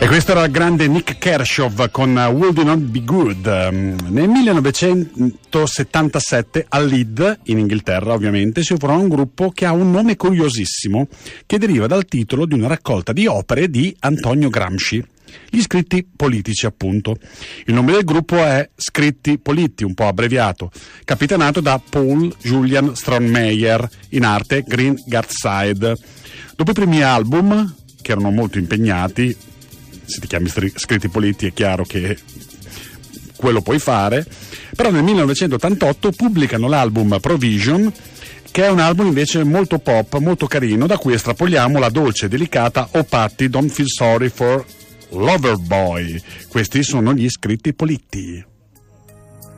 E questo era il grande Nick Kershaw con Would It Not Be Good. Nel 1977 a Leeds, in Inghilterra ovviamente, si forma un gruppo che ha un nome curiosissimo, che deriva dal titolo di una raccolta di opere di Antonio Gramsci. Gli scritti politici, appunto. Il nome del gruppo è Scritti Politti, un po' abbreviato, capitanato da Paul Julian Strohmeyer, in arte Green Garside. Dopo i primi album, che erano molto impegnati, se ti chiami Scritti Politti è chiaro che quello puoi fare, però nel 1988 pubblicano l'album Provision, che è un album invece molto pop, molto carino, da cui estrapoliamo la dolce e delicata Oh Patty, Don't Feel Sorry for Loverboy. Questi sono gli Scritti Politti.